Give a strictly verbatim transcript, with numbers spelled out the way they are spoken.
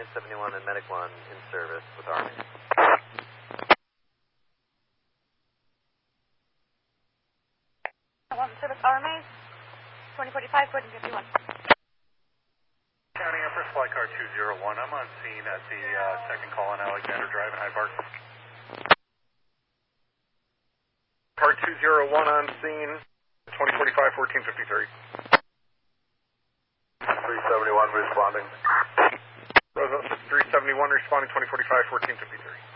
nine seventy-one and Medic one in service with Army. one service Army, twenty forty-five, fourteen fifty-one. County Empress, flight car two zero one. I'm on scene at the uh, second call on Alexander Drive in Hyde Park. Car two zero one on scene, twenty forty-five, fourteen fifty-three. three seventy-one responding. Rosa three seventy-one responding, twenty forty-five, fourteen fifty-three.